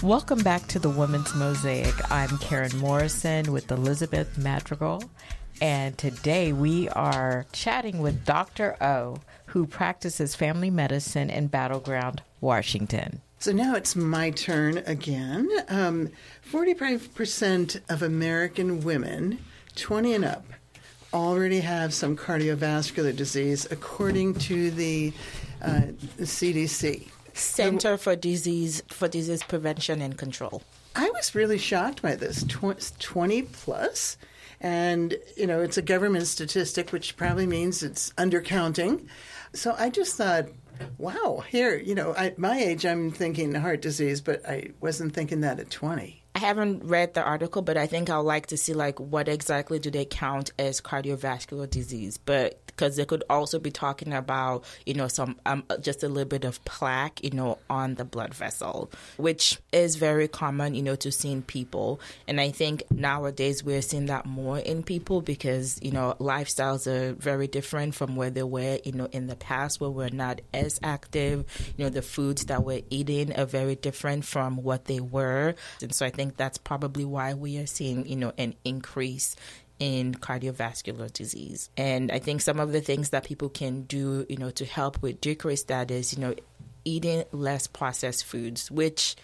Welcome back to the Women's Mosaic. I'm Karen Morrison with Elizabeth Madrigal, and today we are chatting with Dr. O, who practices family medicine in Battleground, Washington. So now it's my turn again. 45% of American women, 20 and up, already have some cardiovascular disease, according to the CDC. Center for Disease Prevention and Control. I was really shocked by this, 20 plus. And, you know, it's a government statistic, which probably means it's undercounting. So I just thought, wow, here, you know, at my age, I'm thinking heart disease, but I wasn't thinking that at 20. I haven't read the article, but I think I'd like to see, like, what exactly do they count as cardiovascular disease? But because they could also be talking about, you know, some just a little bit of plaque, you know, on the blood vessel, which is very common, you know, to see in people. And I think nowadays we're seeing that more in people because, you know, lifestyles are very different from where they were, you know, in the past where we're not as active. You know, the foods that we're eating are very different from what they were. And so I think that's probably why we are seeing, you know, an increase in cardiovascular disease. And I think some of the things that people can do, you know, to help with decrease that is, you know, eating less processed foods, which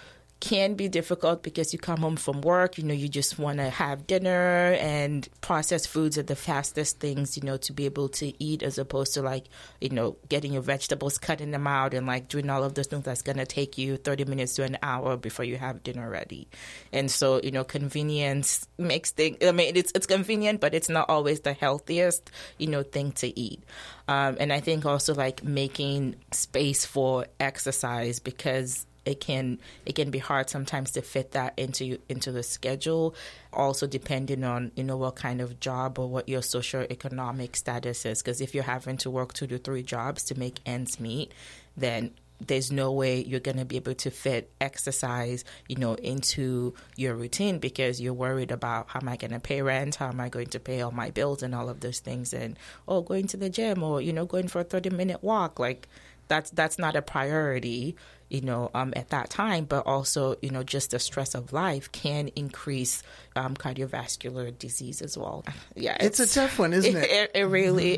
can be difficult because you come home from work, you know, you just want to have dinner, and processed foods are the fastest things, you know, to be able to eat, as opposed to, like, you know, getting your vegetables, cutting them out and like doing all of those things that's going to take you 30 minutes to an hour before you have dinner ready. And so, you know, convenience makes things, I mean, it's convenient, but it's not always the healthiest, you know, thing to eat. And I think also like making space for exercise, because it can be hard sometimes to fit that into the schedule. Also depending on, you know, what kind of job or what your socioeconomic status is. Because if you're having to work 2 to 3 jobs to make ends meet, then there's no way you're going to be able to fit exercise, you know, into your routine, because you're worried about how am I going to pay rent, how am I going to pay all my bills and all of those things, and going to the gym or, you know, going for a 30-minute walk, like that's not a priority, you know, at that time. But also, you know, just the stress of life can increase cardiovascular disease as well. Yeah, it's a tough one, isn't it? It really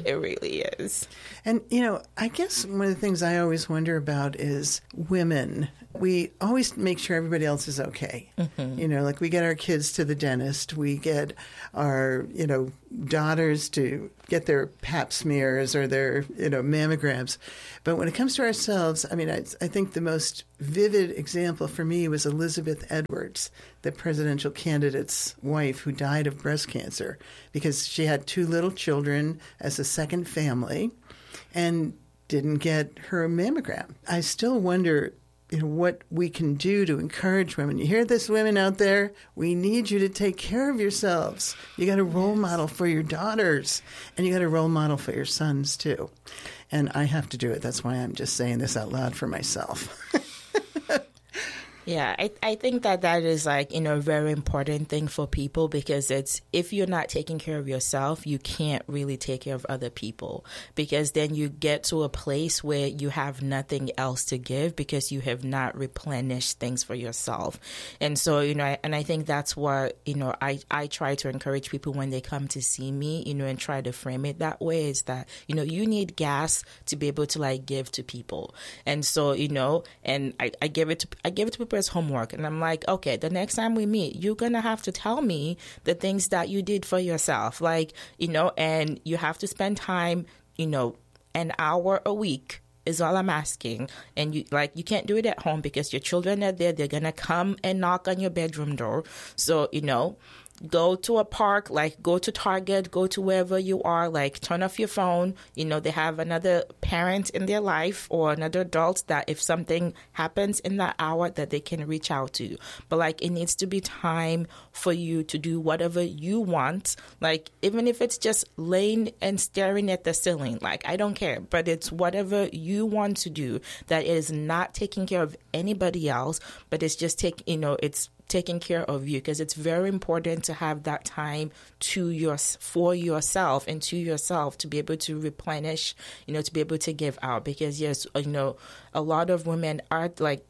is. And, you know, I guess one of the things I always wonder about is women. We always make sure everybody else is okay. Mm-hmm. You know, like we get our kids to the dentist, we get our, you know, daughters to get their pap smears or their, you know, mammograms. But when it comes to ourselves, I mean, I think the most vivid example for me was Elizabeth Edwards, the presidential candidate's wife, who died of breast cancer because she had 2 little children as a second family and didn't get her mammogram. I still wonder, you know, what we can do to encourage women. You hear this, women out there? We need you to take care of yourselves. You got a role model for your daughters, and you got a role model for your sons too. And I have to do it. That's why I'm just saying this out loud for myself. Yeah, I think that is, like, you know, a very important thing for people, because it's, if you're not taking care of yourself, you can't really take care of other people, because then you get to a place where you have nothing else to give because you have not replenished things for yourself. And so, you know, I think that's what, you know, I try to encourage people when they come to see me, you know, and try to frame it that way, is that, you know, you need gas to be able to, like, give to people. And so, you know, and I give it to people as homework, and I'm like, okay, the next time we meet, you're gonna have to tell me the things that you did for yourself, like, you know, and you have to spend time, you know, an hour a week is all I'm asking. And you can't do it at home because your children are there, they're gonna come and knock on your bedroom door. So, you know, go to a park, like go to Target, go to wherever you are, like turn off your phone. You know, they have another parent in their life or another adult that if something happens in that hour that they can reach out to. But like, it needs to be time for you to do whatever you want. Like, even if it's just laying and staring at the ceiling, like, I don't care, but it's whatever you want to do that is not taking care of anybody else, but it's just it's taking care of you, because it's very important to have that time for yourself and to yourself to be able to replenish, you know, to be able to give out. Because yes, you know, a lot of women are like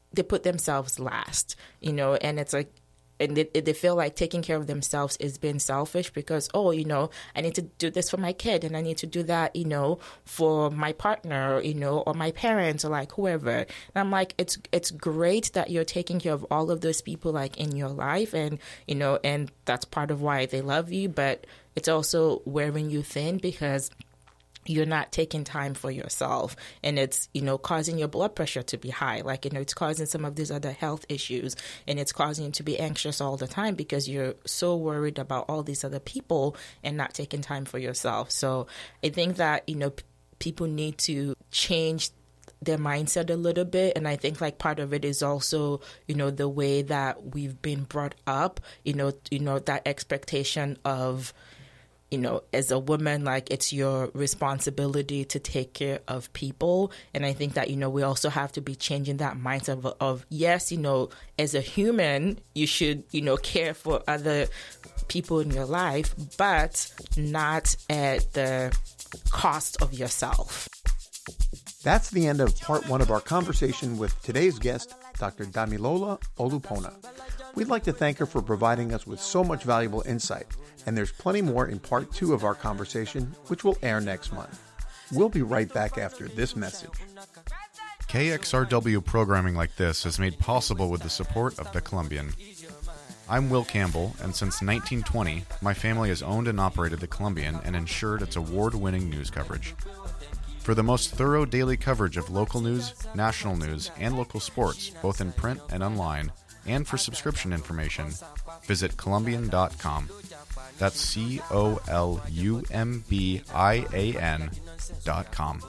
they put themselves last, and it's like, and they feel like taking care of themselves is being selfish because, I need to do this for my kid and I need to do that, for my partner, or my parents or like whoever. And I'm like, it's great that you're taking care of all of those people like in your life, and, and that's part of why they love you. But it's also wearing you thin because you're not taking time for yourself, and it's, causing your blood pressure to be high. Like, it's causing some of these other health issues, and it's causing you to be anxious all the time because you're so worried about all these other people and not taking time for yourself. So I think that, people need to change their mindset a little bit. And I think like part of it is also, the way that we've been brought up, that expectation of, as a woman, like it's your responsibility to take care of people. And I think that, we also have to be changing that mindset of yes, as a human, you should, care for other people in your life, but not at the cost of yourself. That's the end of part 1 of our conversation with today's guest, Dr. Damilola Olupona. We'd like to thank her for providing us with so much valuable insight, and there's plenty more in part 2 of our conversation, which will air next month. We'll be right back after this message. KXRW programming like this is made possible with the support of the Columbian. I'm Will Campbell, and since 1920, my family has owned and operated the Columbian and ensured its award-winning news coverage. For the most thorough daily coverage of local news, national news, and local sports, both in print and online, and for subscription information, visit Columbian.com. That's COLUMBIAN.com.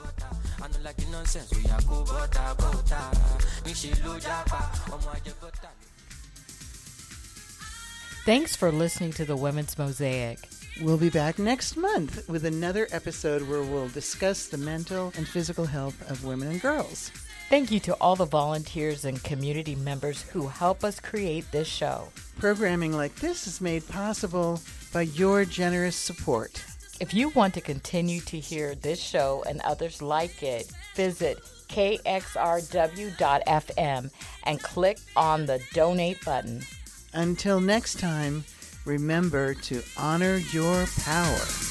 Thanks for listening to the Women's Mosaic. We'll be back next month with another episode where we'll discuss the mental and physical health of women and girls. Thank you to all the volunteers and community members who help us create this show. Programming like this is made possible by your generous support. If you want to continue to hear this show and others like it, visit kxrw.fm and click on the donate button. Until next time, remember to honor your power.